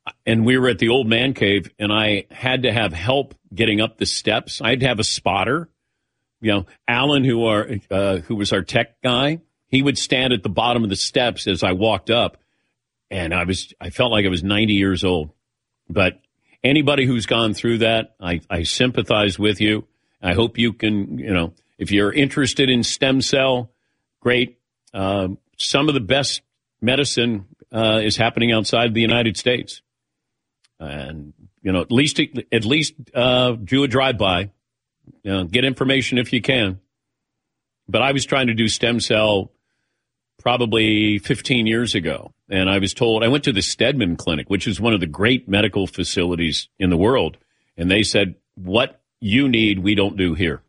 and we were at the old man cave, and I had to have help getting up the steps. I had to have a spotter. Alan, who was our tech guy, he would stand at the bottom of the steps as I walked up, and I felt like I was 90 years old. But anybody who's gone through that, I sympathize with you. I hope you can, if you're interested in stem cell, great. Some of the best medicine is happening outside the United States. And, at least do a drive-by. Get information if you can. But I was trying to do stem cell probably 15 years ago. And I was told, I went to the Stedman Clinic, which is one of the great medical facilities in the world. And they said, what you need, we don't do here.